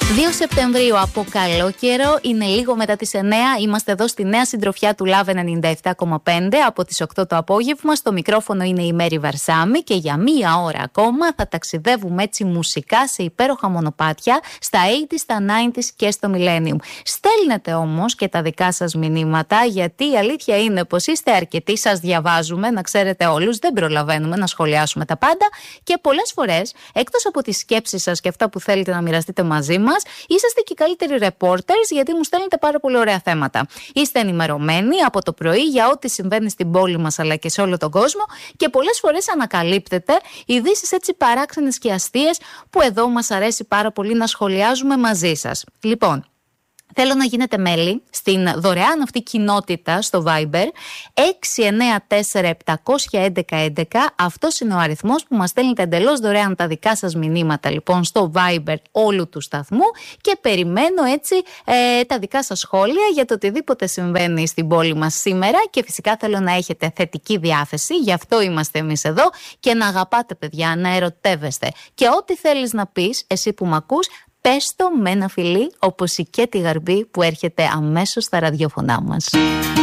2 Σεπτεμβρίου από καλό καιρό, είναι λίγο μετά τις 9. Είμαστε εδώ στη νέα συντροφιά του Love 97,5 από τις 8 το απόγευμα. Στο μικρόφωνο είναι η Μέρη Βαρσάμη και για μία ώρα ακόμα θα ταξιδεύουμε έτσι μουσικά σε υπέροχα μονοπάτια στα 80s, στα 90s και στο Millennium. Στέλνετε όμως και τα δικά σας μηνύματα, γιατί η αλήθεια είναι πως είστε αρκετοί, σας διαβάζουμε, να ξέρετε όλους, δεν προλαβαίνουμε να σχολιάσουμε τα πάντα και πολλές φορές, εκτός από τις σκέψεις σας και αυτά που θέλετε να μοιραστείτε μαζί μας, είσαστε και οι καλύτεροι reporters, γιατί μου στέλνετε πάρα πολύ ωραία θέματα. Είστε ενημερωμένοι από το πρωί για ό,τι συμβαίνει στην πόλη μας αλλά και σε όλο τον κόσμο και πολλές φορές ανακαλύπτετε ειδήσεις έτσι παράξενες και αστείες που εδώ μας αρέσει πάρα πολύ να σχολιάζουμε μαζί σας. Λοιπόν, θέλω να γίνετε μέλη στην δωρεάν αυτή κοινότητα στο Viber 694-711-11. Αυτός είναι ο αριθμός που μας στέλνετε εντελώς δωρεάν τα δικά σας μηνύματα λοιπόν στο Viber όλου του σταθμού και περιμένω έτσι τα δικά σας σχόλια για το οτιδήποτε συμβαίνει στην πόλη μας σήμερα και φυσικά θέλω να έχετε θετική διάθεση, γι' αυτό είμαστε εμείς εδώ και να αγαπάτε παιδιά, να ερωτεύεστε και ό,τι θέλεις να πεις εσύ που μ' ακούς, πες το με ένα φιλί όπως η Κέτη Γαρμπή που έρχεται αμέσως στα ραδιόφωνά μας.